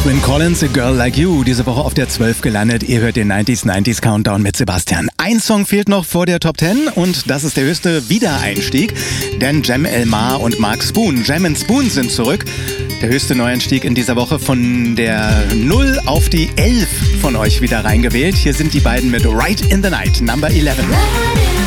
Quinn Collins, A Girl Like You, diese Woche auf der 12 gelandet. Ihr hört den 90s Countdown mit Sebastian. Ein Song fehlt noch vor der Top 10 und das ist der höchste Wiedereinstieg, denn Jem Elmar und Mark Spoon, Jem and Spoon sind zurück. Der höchste Neueinstieg in dieser Woche von der 0 auf die 11 von euch wieder reingewählt. Hier sind die beiden mit Right in the Night, Number 11.